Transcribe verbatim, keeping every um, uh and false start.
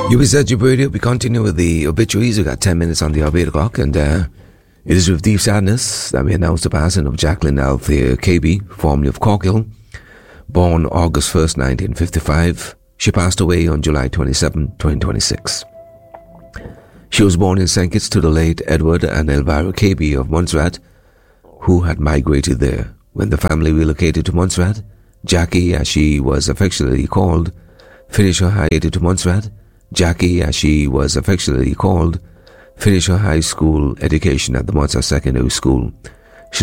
U B Z Radio. We continue with the obituaries. We got ten minutes on the eight o'clock, and uh, it is with deep sadness that we announce the passing of Jacqueline Althea Kaby, formerly of Corkhill, born August first, nineteen fifty-five. She passed away on July twenty-seventh, twenty twenty-six. She was born in Saint Kitts to the late Edward and Elvira Kaby of Montserrat, who had migrated there. When the family relocated to Montserrat, Jackie, as she was affectionately called, finished her high to Montserrat. Jackie, as she was affectionately called, finished her high school education at the Montserrat Secondary School